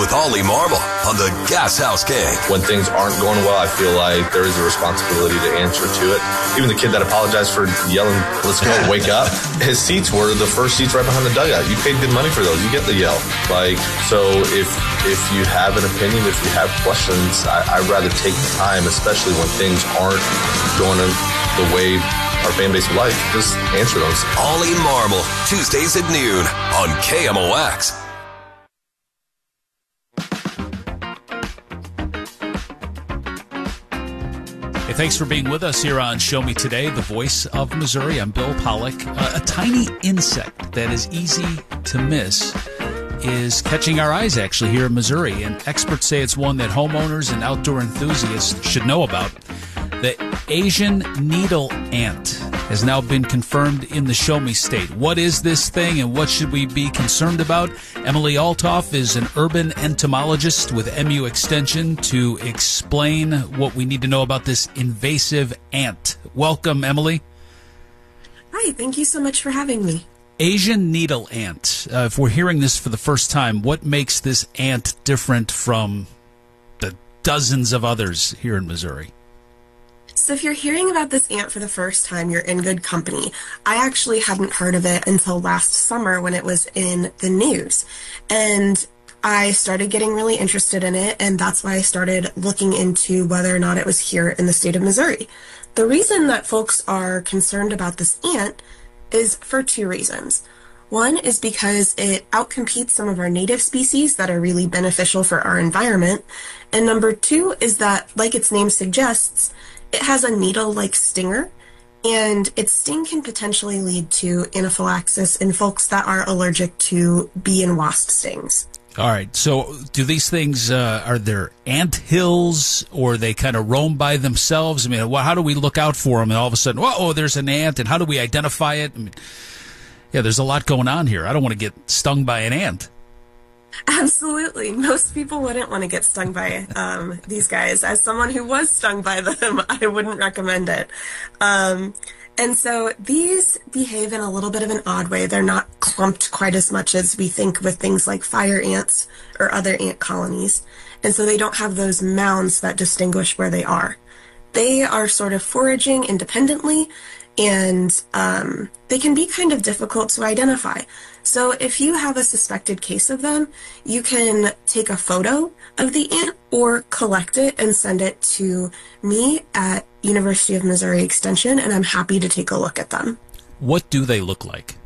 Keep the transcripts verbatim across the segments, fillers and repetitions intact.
with Ollie Marble on the Gas House Gang. When things aren't going well, I feel like there is a responsibility to answer to it. Even the kid that apologized for yelling, "Let's go, wake up," his seats were the first seats right behind the dugout. You paid good money for those. You get the yell. Like, so if if you have an opinion, if you have questions, I, I'd rather take the time, especially when things aren't going the way our fan base would like, just answer those. Ollie Marble, Tuesdays at noon on K M O X. Hey, thanks for being with us here on Show Me Today, the voice of Missouri. I'm Bill Pollock. Uh, a tiny insect that is easy to miss is catching our eyes, actually, here in Missouri. And experts say it's one that homeowners and outdoor enthusiasts should know about. The Asian needle ant has now been confirmed in the Show Me State. What is this thing and what should we be concerned about? Emily Altoff is an urban entomologist with M U Extension to explain what we need to know about this invasive ant. Welcome, Emily. Hi, thank you so much for having me. Asian needle ant. Uh, if we're hearing this for the first time, what makes this ant different from the dozens of others here in Missouri? So if you're hearing about this ant for the first time, you're in good company. I actually hadn't heard of it until last summer when it was in the news. And I started getting really interested in it, and that's why I started looking into whether or not it was here in the state of Missouri. The reason that folks are concerned about this ant is for two reasons. One is because it outcompetes some of our native species that are really beneficial for our environment. And number two is that, like its name suggests, it has a needle-like stinger, and its sting can potentially lead to anaphylaxis in folks that are allergic to bee and wasp stings. All right, so do these things, uh, are there ant hills, or they kind of roam by themselves? I mean, how do we look out for them, and all of a sudden, whoa, there's an ant, and how do we identify it? I mean, yeah, there's a lot going on here. I don't want to get stung by an ant. Absolutely. Most people wouldn't want to get stung by um, these guys. As someone who was stung by them, I wouldn't recommend it. Um, and so these behave in a little bit of an odd way. They're not clumped quite as much as we think with things like fire ants or other ant colonies. And so they don't have those mounds that distinguish where they are. They are sort of foraging independently, and um, they can be kind of difficult to identify. So if you have a suspected case of them, you can take a photo of the ant or collect it and send it to me at University of Missouri Extension, and I'm happy to take a look at them. What do they look like?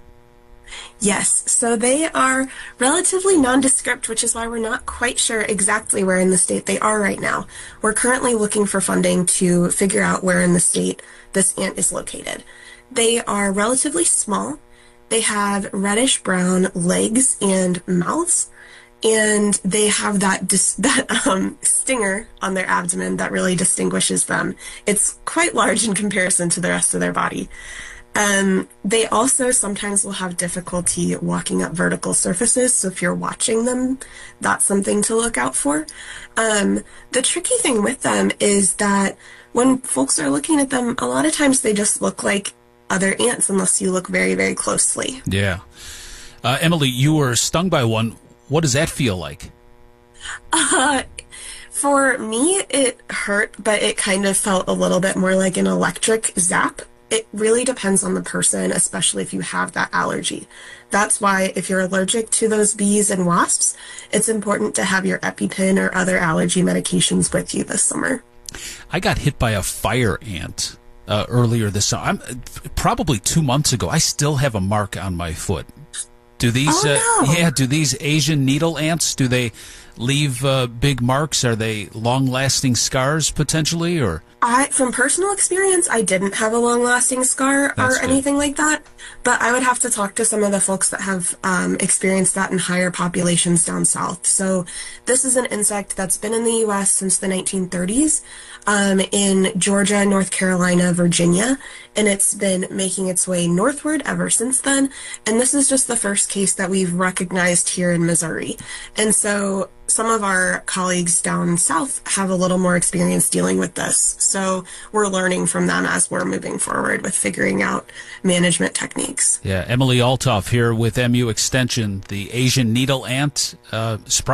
Yes, so they are relatively nondescript, which is why we're not quite sure exactly where in the state they are right now. We're currently looking for funding to figure out where in the state this ant is located. They are relatively small. They have reddish-brown legs and mouths, and they have that dis- that um, stinger on their abdomen that really distinguishes them. It's quite large in comparison to the rest of their body. Um, they also sometimes will have difficulty walking up vertical surfaces, so if you're watching them, that's something to look out for. Um, the tricky thing with them is that when folks are looking at them, a lot of times they just look like other ants unless you look very, very closely. Yeah. Uh, Emily, you were stung by one. What does that feel like? Uh, for me, it hurt, but it kind of felt a little bit more like an electric zap. It really depends on the person, especially if you have that allergy. That's why if you're allergic to those bees and wasps, it's important to have your EpiPen or other allergy medications with you this summer. I got hit by a fire ant uh, earlier this summer. I'm, probably two months ago. I still have a mark on my foot. Do these? Oh, no. uh, yeah. Do these Asian needle ants? Do they leave uh, big marks? Are they long-lasting scars potentially, or? I, from personal experience, I didn't have a long-lasting scar That's or good. anything like that, but I would have to talk to some of the folks that have um, experienced that in higher populations down south. So this is an insect that's been in the U S since the nineteen thirties, um, in Georgia, North Carolina, Virginia, and it's been making its way northward ever since then, and this is just the first case that we've recognized here in Missouri. And so some of our colleagues down south have a little more experience dealing with this. So we're learning from them as we're moving forward with figuring out management techniques. Yeah, Emily Altoff here with M U Extension, the Asian needle ant. Uh,